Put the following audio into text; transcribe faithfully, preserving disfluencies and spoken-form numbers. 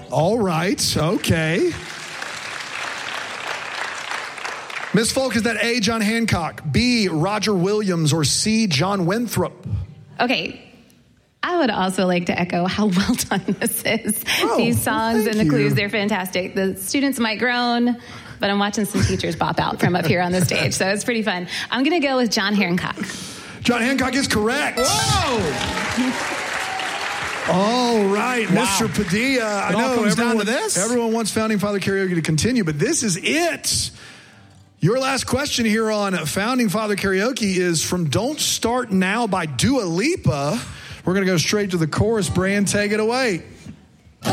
All right. Okay. Miss Folk, is that A, John Hancock, B, Roger Williams, or C, John Winthrop? Okay. I would also like to echo how well done this is. Oh, These songs well, and the you. clues, they're fantastic. The students might groan, but I'm watching some teachers bop out from up here on the stage, so it's pretty fun. I'm going to go with John Hancock. John Hancock is correct. Whoa! All right, wow. Mister Padilla. I It all know comes everyone, down to this? everyone wants Founding Father Karaoke to continue, but this is it. Your last question here on Founding Father Karaoke is from Don't Start Now by Dua Lipa. We're going to go straight to the chorus. Bran, take it away.